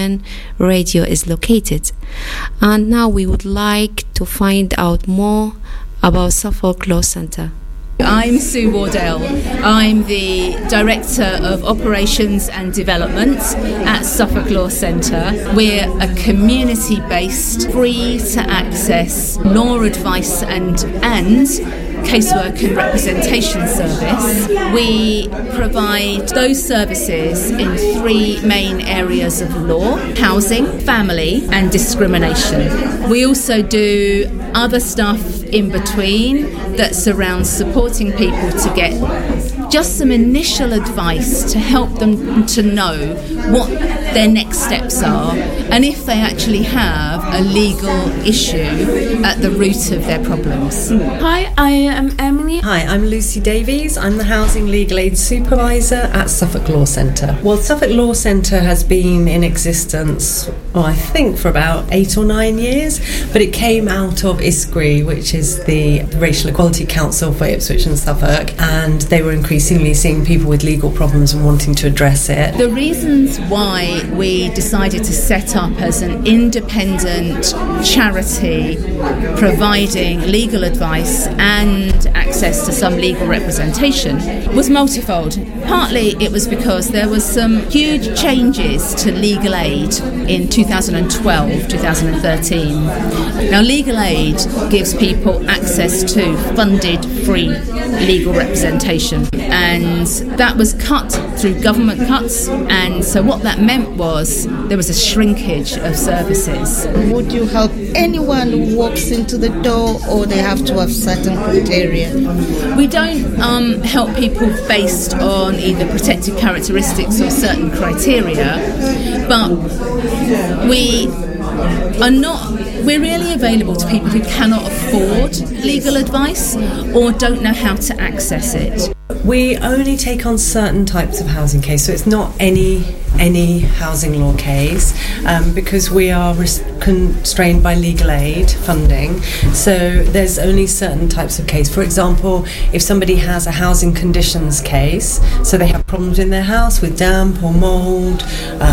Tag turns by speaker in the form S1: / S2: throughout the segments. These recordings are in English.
S1: Women Radio is located. And now we would like to find out more about Suffolk Law Centre.
S2: I'm Sue Wardell. I'm the Director of Operations and Development at Suffolk Law Centre. We're a community-based, free-to-access law advice and casework and representation service. We provide those services in three main areas of law: housing, family and discrimination. We also do other stuff in between that surrounds supporting people to get just some initial advice to help them to know what their next steps are and if they actually have a legal issue at the root of their problems.
S3: Hi, I am Emily.
S4: Hi, I'm Lucy Davies. I'm the Housing Legal Aid Supervisor at Suffolk Law Centre. Well, Suffolk Law Centre has been in existence, I think, for about 8 or 9 years, but it came out of ISCRI, which is the Racial Equality Council for Ipswich and Suffolk, and they were increasingly seeing people with legal problems and wanting to address it.
S2: The reasons why we decided to set up as an independent charity providing legal advice and access to some legal representation was multifold. Partly it was because there was some huge changes to legal aid in 2012, 2013. Now, legal aid gives people access to funded free legal representation, and that was cut through government cuts, and so what that meant was there was a shrinkage of services.
S5: Would you help anyone who walks into the door, or they have to have certain criteria?
S2: We don't help people based on either protected characteristics or certain criteria, but we're really available to people who cannot afford legal advice or don't know how to access it.
S4: We only take on certain types of housing case, so it's not any housing law case, because we are constrained by legal aid funding. So there's only certain types of case. For example, if somebody has a housing conditions case, so they have problems in their house with damp or mould,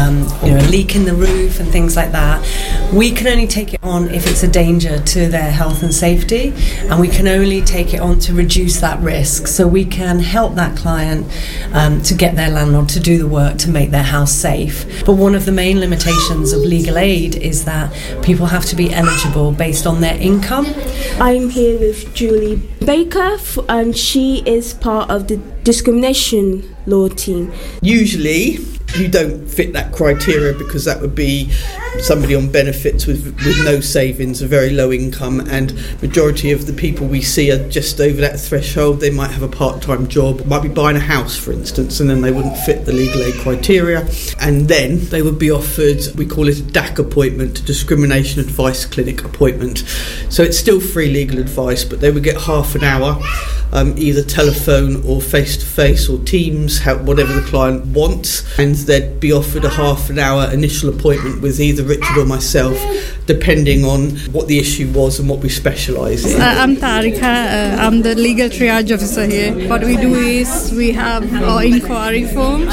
S4: a leak in the roof and things like that, we can only take it on if it's a danger to their health and safety, and we can only take it on to reduce that risk. So we can help that client to get their landlord to do the work to make their house safe. But one of the main limitations of legal aid is that people have to be eligible based on their income.
S3: I'm here with Julie Baker, and she is part of the discrimination law team.
S6: Usually you don't fit that criteria because that would be somebody on benefits with no savings, a very low income, and majority of the people we see are just over that threshold. They might have a part-time job, might be buying a house for instance, and then they wouldn't fit the legal aid criteria, and then they would be offered, we call it a DAC appointment, discrimination advice clinic appointment. So it's still free legal advice, but they would get half an hour, either telephone or face-to-face or Teams, whatever the client wants, and they'd be offered a half an hour initial appointment with either Richard or myself, depending on what the issue was and what we specialise in.
S7: I'm Tarika, I'm the legal triage officer here. What we do is we have our inquiry forms,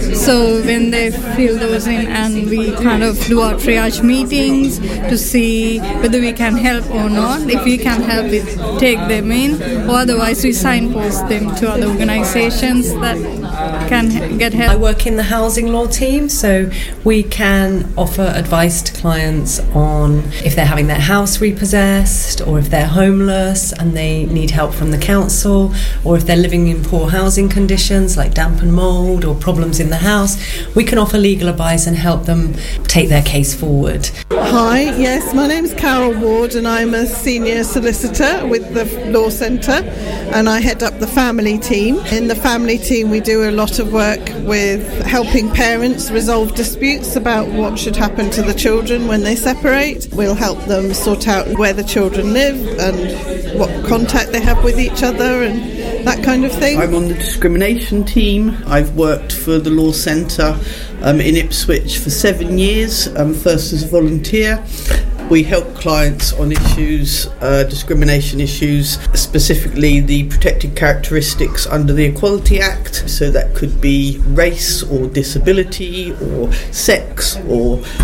S7: so when they fill those in, and we kind of do our triage meetings to see whether we can help or not. If we can help, we take them in, or otherwise we signpost them to other organisations that can get help.
S4: I work in the housing law team, so we can offer advice to clients on if they're having their house repossessed, or if they're homeless and they need help from the council, or if they're living in poor housing conditions like damp and mould or problems in the house. We can offer legal advice and help them take their case forward.
S8: Hi, yes, my name is Carol Ward and I'm a senior solicitor with the Law Centre, and I head up the family team. In the family team we do a lot of work with helping parents resolve disputes about what should happen to the children when they separate. We'll help them sort out where the children live and what contact they have with each other and that kind of thing.
S6: I'm on the discrimination team. I've worked for the Law Centre in Ipswich for 7 years, first as a volunteer. We help clients on issues, discrimination issues, specifically the protected characteristics under the Equality Act. So that could be race or disability or sex or